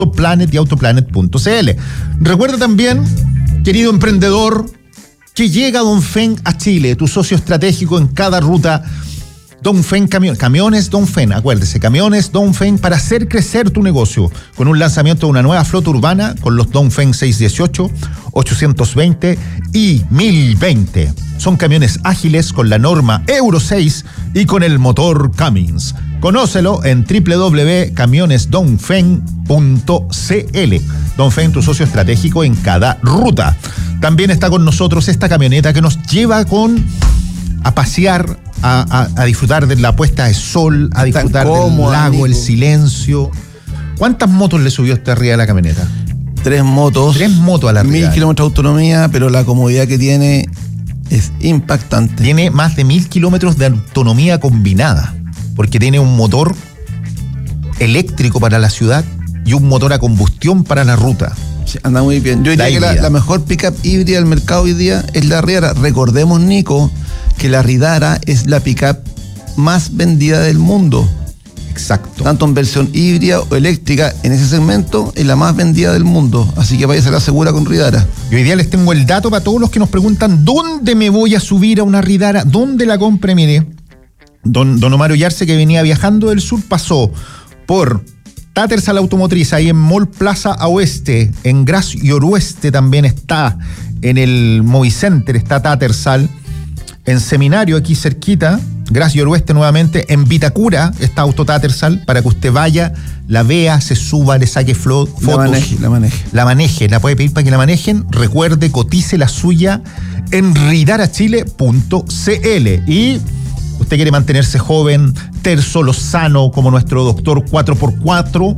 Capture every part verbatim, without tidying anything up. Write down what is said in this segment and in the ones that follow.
Autoplanet y autoplanet punto cl. Recuerda también, querido emprendedor, que llega Dongfeng a Chile, tu socio estratégico en cada ruta. Dongfeng Camión, Camiones Dongfeng, acuérdese, Camiones Dongfeng para hacer crecer tu negocio, con un lanzamiento de una nueva flota urbana con los Dongfeng seiscientos dieciocho, ochocientos veinte y mil veinte. Son camiones ágiles con la norma Euro seis y con el motor Cummins. Conócelo en doble u doble u doble u punto camiones dongfeng punto cl. Dongfeng, tu socio estratégico en cada ruta. También está con nosotros esta camioneta que nos lleva con a pasear, A, a, a disfrutar de la puesta de sol, a disfrutar cómodo, del lago, amigo. El silencio. ¿Cuántas motos le subió usted arriba de la camioneta? Tres motos. Tres motos a la Mil kilómetros de autonomía, pero la comodidad que tiene es impactante. Tiene más de mil kilómetros de autonomía combinada, porque tiene un motor eléctrico para la ciudad y un motor a combustión para la ruta. Sí, anda muy bien. Yo diría la que la, la mejor pickup híbrida del mercado hoy día es la Riara. Recordemos, Nico, que la Ridara es la pickup más vendida del mundo. Exacto. Tanto en versión híbrida o eléctrica, en ese segmento es la más vendida del mundo. Así que vaya a ser la segura con Ridara. Y hoy día les tengo el dato para todos los que nos preguntan ¿dónde me voy a subir a una Ridara? ¿Dónde la compré? Mire, don, don Omar Ollarse, que venía viajando del sur, pasó por Tattersall Automotriz, ahí en Mall Plaza a Oeste, en Gras y Orueste también está, en el Movicenter está Tattersall. En Seminario, aquí cerquita, Gras y Orueste nuevamente, en Vitacura está Auto Tattersall, para que usted vaya, la vea, se suba, le saque flo- fotos. La maneje, la maneje. La maneje, la puede pedir para que la manejen. Recuerde, cotice la suya en ridarachile punto cl. Y usted quiere mantenerse joven, terso, lozano, como nuestro doctor cuatro por cuatro,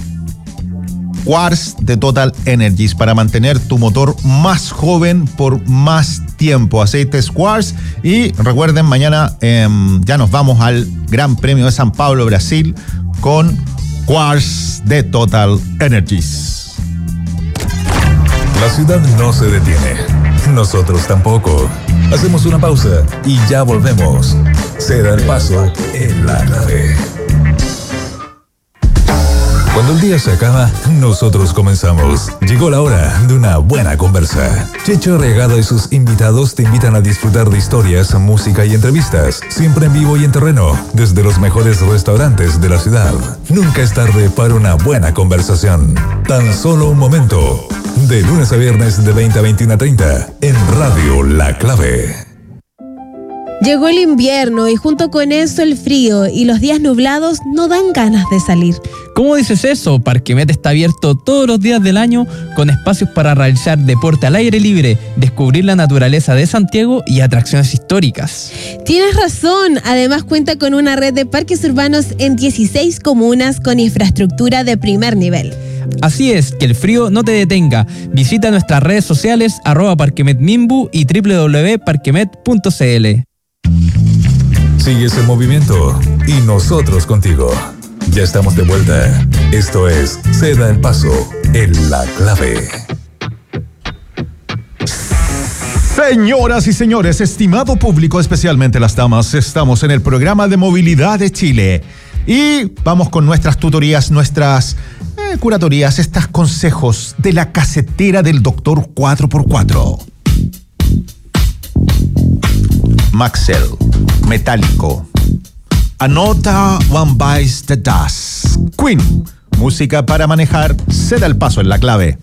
Quartz de Total Energies, para mantener tu motor más joven por más tiempo. Aceites Quartz. Y recuerden, mañana eh, ya nos vamos al Gran Premio de San Pablo, Brasil, con Quartz de Total Energies. La ciudad no se detiene. Nosotros tampoco. Hacemos una pausa y ya volvemos. Se da el paso en la clave. Cuando el día se acaba, nosotros comenzamos. Llegó la hora de una buena conversa. Checho Regado y sus invitados te invitan a disfrutar de historias, música y entrevistas, siempre en vivo y en terreno, desde los mejores restaurantes de la ciudad. Nunca es tarde para una buena conversación. Tan solo un momento. De lunes a viernes de veinte a veintiuno treinta en Radio La Clave. Llegó el invierno y junto con eso el frío, y los días nublados no dan ganas de salir. ¿Cómo dices eso? Parquemet está abierto todos los días del año, con espacios para realizar deporte al aire libre, descubrir la naturaleza de Santiago y atracciones históricas. Tienes razón, además cuenta con una red de parques urbanos en dieciséis comunas con infraestructura de primer nivel. Así es, que el frío no te detenga. Visita nuestras redes sociales arroba parquemetmimbu y doble u doble u doble u punto parquemet punto cl. Sigues en movimiento y nosotros contigo. Ya estamos de vuelta. Esto es Se da el paso en La Clave. Señoras y señores, estimado público, especialmente las damas, estamos en el programa de movilidad de Chile. Y vamos con nuestras tutorías, nuestras eh, curatorías, estos consejos de la casetera del doctor cuatro por cuatro. Maxell, metálico. Anota One Bites the Dust. Queen, música para manejar, se da el paso en La Clave.